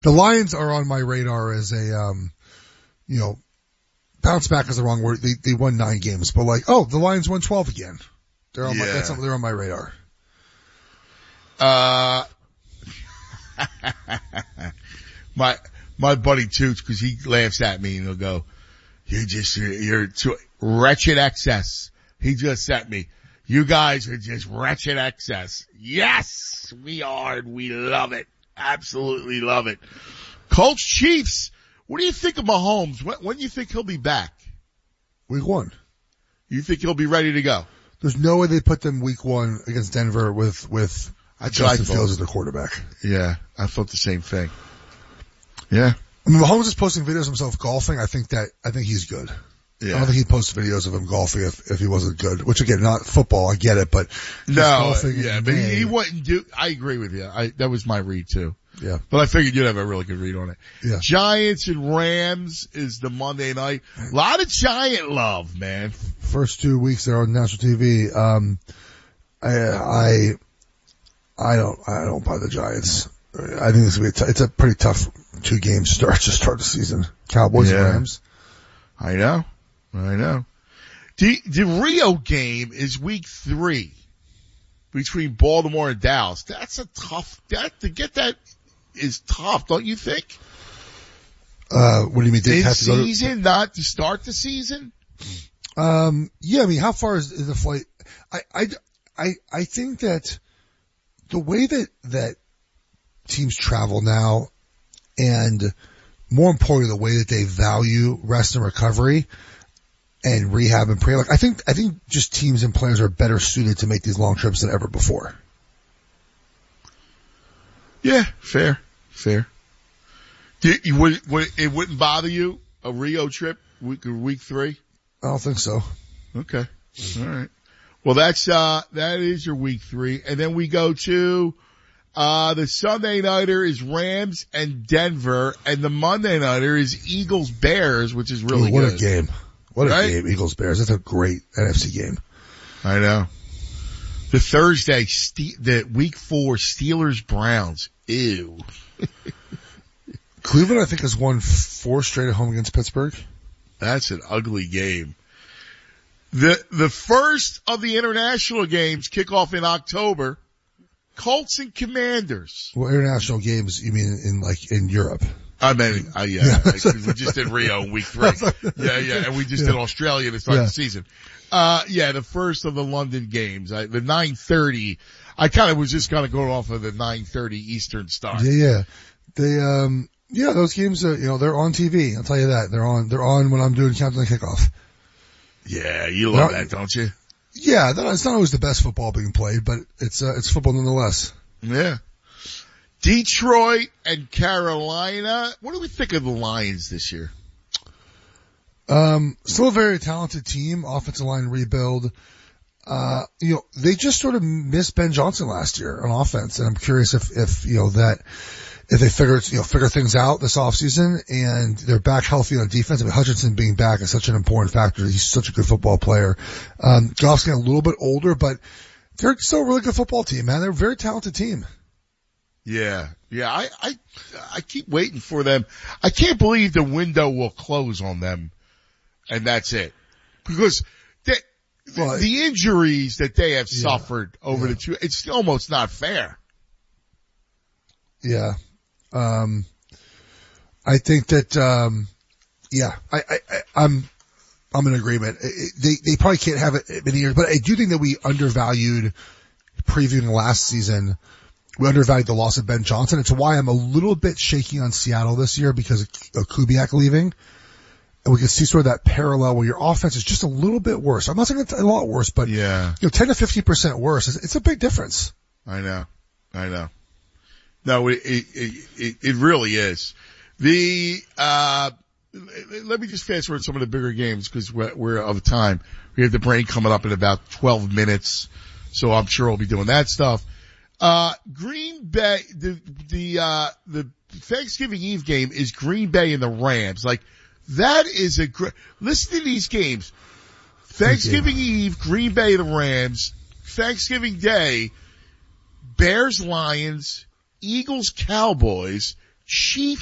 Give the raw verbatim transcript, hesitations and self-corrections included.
The Lions are on my radar as a, um, you know, bounce back is the wrong word. They, they won nine games, but like, oh, the Lions won twelve again. They're on yeah. my, that's something they're on my radar. Uh, my, my buddy Toots, cause he laughs at me and he'll go, you're just, you're, you're too wretched excess. He just sent me, you guys are just wretched excess. Yes, we are and we love it. Absolutely love it. Colts Chiefs. What do you think of Mahomes? When, when do you think he'll be back? Week one. You think he'll be ready to go? There's no way they put them week one against Denver with, with Justin Fields as their quarterback. Yeah, I thought the same thing. Yeah. I mean, Mahomes is posting videos of himself golfing. I think that, I think he's good. Yeah. I don't think he'd post videos of him golfing if, if he wasn't good, which again, not football, I get it, but no, golfing yeah, but he, he wouldn't do, I agree with you. I, that was my read too. Yeah. But I figured you'd have a really good read on it. Yeah. Giants and Rams is the Monday night. A lot of Giant love, man. First two weeks they're on national T V. Um, I, I, I don't, I don't buy the Giants. I think this will be a t- it's a pretty tough two game start to start the season. Cowboys yeah. and Rams. I know. I know. The, the Rio game is week three between Baltimore and Dallas. That's a tough, that, to get that is tough, don't you think? Uh, what do you mean? They In have to go season, to, not to start the season? Um, yeah, I mean, how far is, is the flight? I, I, I, I think that the way that, that teams travel now and more importantly, the way that they value rest and recovery and rehab and pre, like I think, I think just teams and players are better suited to make these long trips than ever before. Yeah, fair, fair. Do you, would, would, it wouldn't bother you, a Rio trip, week, week three? I don't think so. Okay. All right. Well, that's, uh, that is your week three. And then we go to, uh, the Sunday nighter is Rams and Denver, and the Monday nighter is Eagles Bears, which is really Ooh, what good. What a game. What right? a game, Eagles Bears. That's a great N F C game. I know. The Thursday, Ste- the week four, Steelers Browns. Ew. Cleveland, I think, has won four straight at home against Pittsburgh. That's an ugly game. The, the first of the international games kick off in October. Colts and Commanders. Well, international games, you mean in like, in Europe? I mean, uh, yeah, yeah. Like, we just did Rio in week three. Yeah, yeah, and we just yeah. did Australia to start yeah. the season. Uh, yeah, the first of the London games, I, the nine thirty, I kind of was just kind of going off of the nine thirty Eastern start. Yeah, yeah. They, um, yeah, those games are, you know, they're on T V. I'll tell you that. They're on, they're on when I'm doing countdown kickoff. Yeah, you love that, don't you? Yeah, it's not always the best football being played, but it's, uh, it's football nonetheless. Yeah. Detroit and Carolina. What do we think of the Lions this year? Um, still a very talented team, offensive line rebuild. Uh, you know, they just sort of missed Ben Johnson last year on offense, and I'm curious if, if, you know, that, if they figure, you know, figure things out this offseason and they're back healthy on defense. I mean, Hutchinson being back is such an important factor. He's such a good football player. Um, Goff's getting a little bit older, but they're still a really good football team, man. They're a very talented team. Yeah, yeah, I, I, I keep waiting for them. I can't believe the window will close on them, and that's it. Because they, well, the injuries that they have yeah, suffered over yeah. the two, it's almost not fair. Yeah. Um, I think that, um, yeah, I, I, I I'm, I'm in agreement. It, they, they probably can't have it many years, but I do think that we undervalued previewing last season. We undervalued the loss of Ben Johnson. It's why I'm a little bit shaky on Seattle this year because of Kubiak leaving. And we can see sort of that parallel where your offense is just a little bit worse. I'm not saying it's a lot worse, but yeah, you know, ten to fifteen percent worse. It's, it's a big difference. I know. I know. No, it, it, it, it really is. The, uh, let me just fast forward some of the bigger games because we're, we're of time. We have the brain coming up in about twelve minutes. So I'm sure we'll be doing that stuff. Uh, Green Bay, the, the, uh, the Thanksgiving Eve game is Green Bay and the Rams. Like, that is a great, listen to these games. Thanksgiving Eve, Green Bay and the Rams. Thanksgiving Day, Bears, Lions, Eagles, Cowboys, Chiefs